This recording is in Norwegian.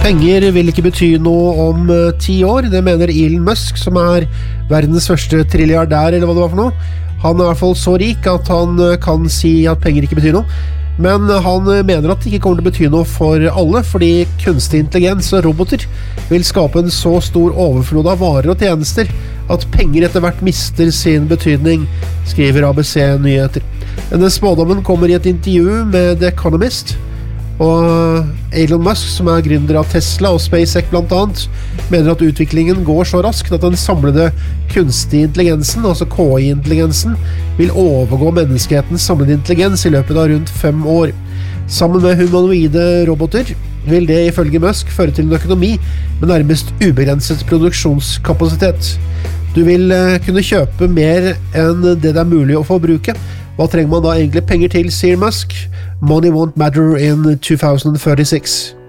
Penger vil ikke bety noe om 10 år, det mener Elon Musk, som verdens første trilliardær, eller hva det var for noe. Han i hvert fall så rik at han kan si at penger ikke betyr noe. Men han mener at det ikke kommer til å bety noe for alle, fordi kunstig intelligens og roboter vil skape en så stor overflod av varer og tjenester at penger etter hvert mister sin betydning, skriver ABC Nyheter. Denne spådommen kommer i et intervju med The Economist, og Elon Musk, som gründer av Tesla og SpaceX blant annet, mener at utviklingen går så raskt at den samlede kunstig intelligensen, altså KI-intelligensen, vil overgå menneskehetens samlede intelligens i løpet av rundt 5 år. Sammen med humanoide roboter vil det ifølge Musk føre til en økonomi med nærmest ubegrenset produksjonskapasitet. Du vil kunne kjøpe mer enn det mulig å forbruke. Hva trenger man da egentlig penger til, sier Musk? Money won't matter in 2036.